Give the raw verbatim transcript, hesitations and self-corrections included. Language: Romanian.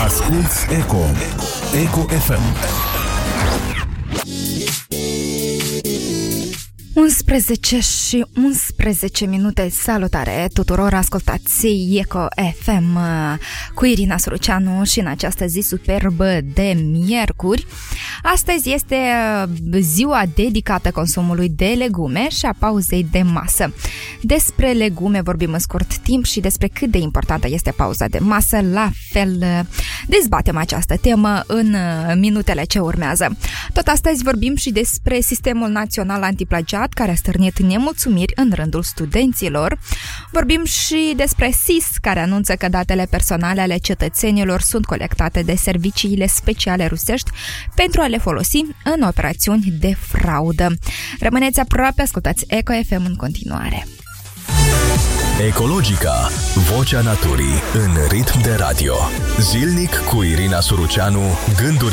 Asculți Eco. Eco F M. unsprezece și unsprezece minute. Salutare tuturor, ascultați Eco F M cu Irina Suruceanu și în această zi superbă de miercuri. Astăzi este ziua dedicată consumului de legume și a pauzei de masă. Despre legume vorbim în scurt timp și despre cât de importantă este pauza de masă. La fel dezbatem această temă în minutele ce urmează. Tot astăzi vorbim și despre Sistemul Național Antiplagiat, care a stârnit nemulțumiri în rândul studenților. Vorbim și despre S I S, care anunță că datele personale ale cetățenilor sunt colectate de serviciile speciale rusești pentru a le folosi în operațiuni de fraudă. Rămâneți aproape, ascultați Eco F M în continuare. Ecologica, vocea naturii în ritm de radio. Zilnic cu Irina Suruceanu, gânduri